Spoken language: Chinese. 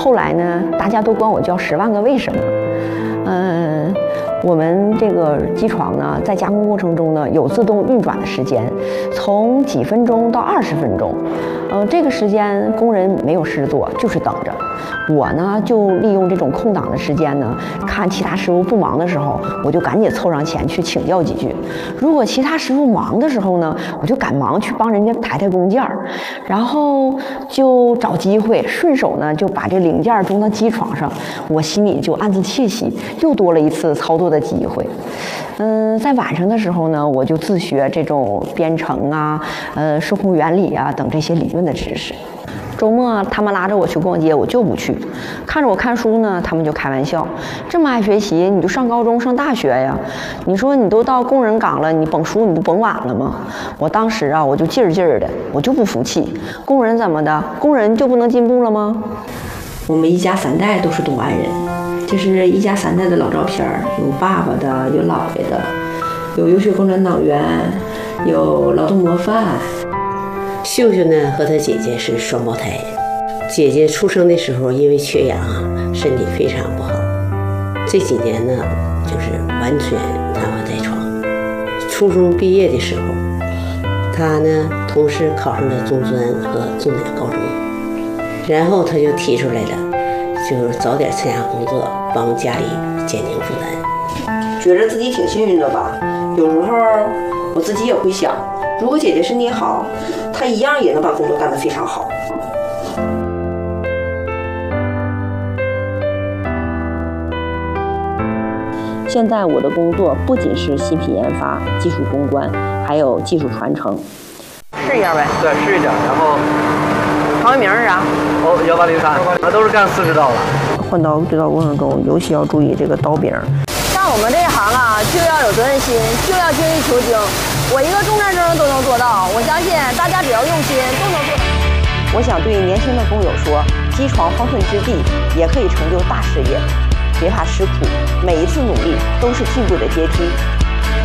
后来呢，大家都管我叫10万个为什么。我们这个机床呢，在加工过程中呢，有自动运转的时间，从几分钟到20分钟。这个时间工人没有事做，就是等着。我呢，就利用这种空档的时间呢，看其他师傅不忙的时候，我就赶紧凑上前去请教几句。如果其他师傅忙的时候呢，我就赶忙去帮人家抬工件儿，然后就找机会顺手呢就把这零件装到机床上，我心里就暗自窃喜，又多了一次操作的机会。在晚上的时候呢，我就自学这种编程啊、数控原理啊等这些理论的知识。周末他们拉着我去逛街，我就不去。看着我看书呢，他们就开玩笑：这么爱学习，你就上高中上大学呀？你说你都到工人岗了，你甭书你不甭晚了吗？我当时啊，我就劲儿的，我就不服气。工人怎么的？工人就不能进步了吗？ 我们一家3代都是东安人，这是一家3代的老照片，有爸爸的，有姥爷的，有优秀共产党员，有劳动模范。 秀秀呢和她姐姐是双胞胎，姐姐出生的时候因为缺氧身体非常不好，这几年呢就是完全瘫痪在床。初中毕业的时候，她呢同时考上了中专和重点高中，然后她就提出来了，就是早点参加工作，帮家里减轻负担。 觉着自己挺幸运的吧，有时候我自己也会想，如果姐姐身体好，她一样也能把工作干得非常好。 现在我的工作不仅是新品研发、技术攻关，还有技术传承。试一下呗。 对，试一下，然后行业名是啥 ？18003，那都是干40刀了。 换刀对刀过程中，尤其要注意这个刀柄。像我们这一行啊，就要有责任心，就要精益求精。我一个中专生都能做到，我相信大家只要用心都能做到。我想对年轻的工友说，机床方寸之地，也可以成就大事业。别怕吃苦，每一次努力都是进步的阶梯。